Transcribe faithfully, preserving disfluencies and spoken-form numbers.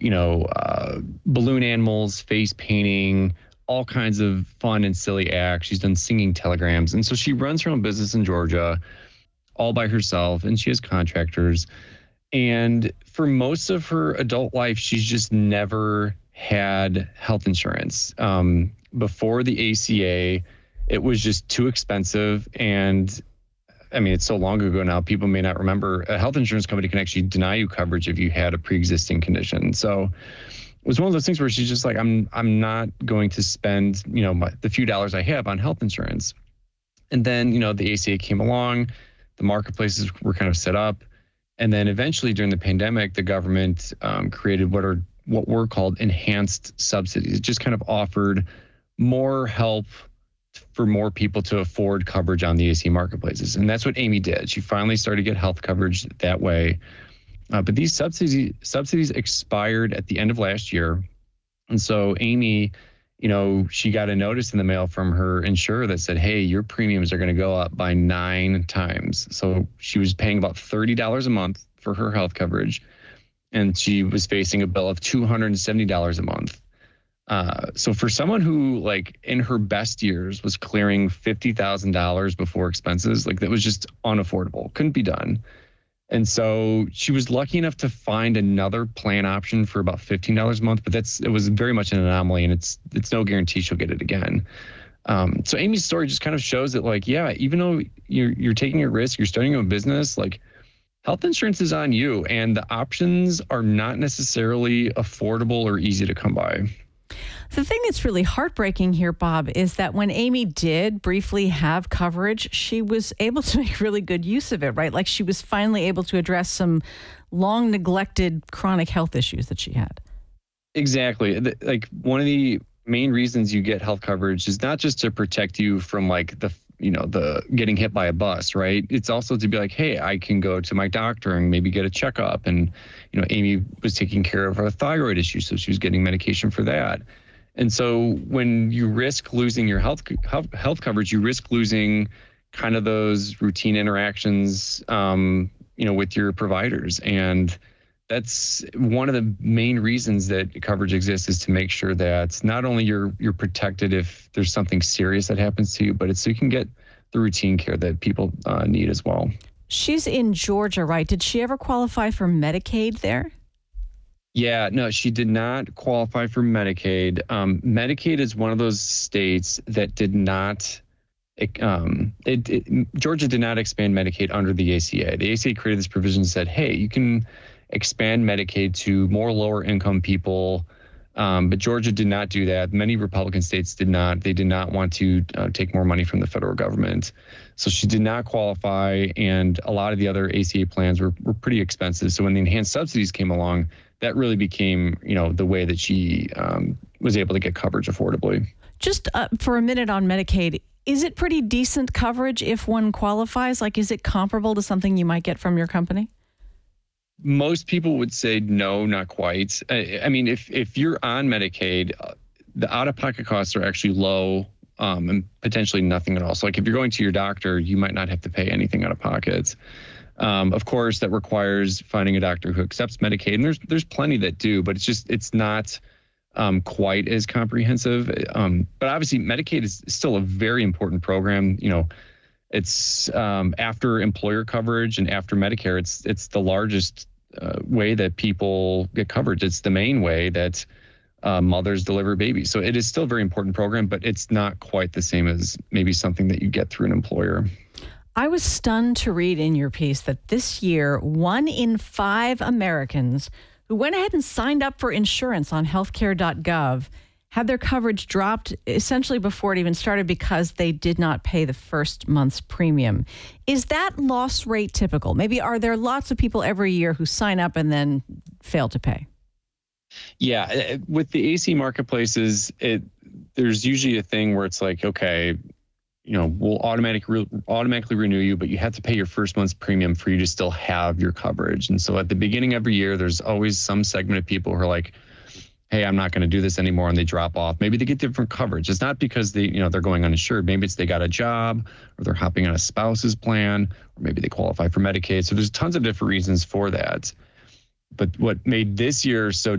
you know, uh, balloon animals, face painting, all kinds of fun and silly acts. She's done singing telegrams. And so she runs her own business in Georgia all by herself, and she has contractors. And for most of her adult life, she's just never had health insurance. Um, before the A C A, it was just too expensive. And I mean, it's so long ago now, people may not remember. A health insurance company can actually deny you coverage if you had a pre-existing condition. So it was one of those things where she's just like, I'm I'm not going to spend, you know, my, the few dollars I have on health insurance. And then, you know, the A C A came along, the marketplaces were kind of set up. And then eventually during the pandemic, the government um, created what are what were called enhanced subsidies. It just kind of offered more help for more people to afford coverage on the A C A marketplaces. And that's what Amy did. She finally started to get health coverage that way. Uh, but these subsidies subsidies expired at the end of last year. And so Amy, you know, she got a notice in the mail from her insurer that said, hey, your premiums are going to go up by nine times. So she was paying about thirty dollars a month for her health coverage, and she was facing a bill of two hundred seventy dollars a month. Uh, so for someone who, like, in her best years was clearing fifty thousand dollars before expenses, like, that was just unaffordable, couldn't be done. And so she was lucky enough to find another plan option for about fifteen dollars a month, but that's it was very much an anomaly, and it's it's no guarantee she'll get it again. Um, so Amy's story just kind of shows that, like, yeah, even though you're you're taking a risk, you're starting your own business, like, health insurance is on you, and the options are not necessarily affordable or easy to come by. The thing that's really heartbreaking here, Bob, is that when Amy did briefly have coverage, she was able to make really good use of it, right? Like, she was finally able to address some long neglected chronic health issues that she had. Exactly. Like, one of the main reasons you get health coverage is not just to protect you from, like, the, you know, the getting hit by a bus, right? It's also to be like, hey, I can go to my doctor and maybe get a checkup. And, you know, Amy was taking care of her thyroid issue, so she was getting medication for that. And so when you risk losing your health health coverage, you risk losing kind of those routine interactions, um, you know, with your providers. And that's one of the main reasons that coverage exists, is to make sure that not only you're you're protected if there's something serious that happens to you, but it's so you can get the routine care that people uh, need as well. She's in Georgia, right? Did she ever qualify for Medicaid there? Yeah, no, she did not qualify for Medicaid. Um, Medicaid is one of those states that did not, it, um, it, it, Georgia did not expand Medicaid under the A C A. The A C A created this provision and said, hey, you can expand Medicaid to more lower income people. Um, but Georgia did not do that. Many Republican states did not. They did not want to uh, take more money from the federal government. So she did not qualify. And a lot of the other A C A plans were, were pretty expensive. So when the enhanced subsidies came along, that really became, you know, the way that she um, was able to get coverage affordably. Just uh, for a minute on Medicaid, is it pretty decent coverage if one qualifies? Like, is it comparable to something you might get from your company? Most people would say no, not quite. I, I mean, if if you're on Medicaid, uh, the out-of-pocket costs are actually low um, and potentially nothing at all. So, like, if you're going to your doctor, you might not have to pay anything out of pocket. Um, of course, that requires finding a doctor who accepts Medicaid, and there's there's plenty that do, but it's just it's not um, quite as comprehensive. Um, but obviously, Medicaid is still a very important program. You know, it's um, after employer coverage and after Medicare, it's it's the largest uh, way that people get coverage. It's the main way that uh, mothers deliver babies. So it is still a very important program, but it's not quite the same as maybe something that you get through an employer. I was stunned to read in your piece that this year, one in five Americans who went ahead and signed up for insurance on healthcare dot gov had their coverage dropped essentially before it even started because they did not pay the first month's premium. Is that loss rate typical? Maybe are there lots of people every year who sign up and then fail to pay? Yeah, with the A C marketplaces, it there's usually a thing where it's like, okay, you know, we'll automatic re- automatically renew you, but you have to pay your first month's premium for you to still have your coverage. And so at the beginning of every year, there's always some segment of people who are like, hey, I'm not going to do this anymore, and they drop off. Maybe they get different coverage. It's not because they, you know, they're going uninsured. Maybe it's they got a job, or they're hopping on a spouse's plan, or maybe they qualify for Medicaid. So there's tons of different reasons for that. But what made this year so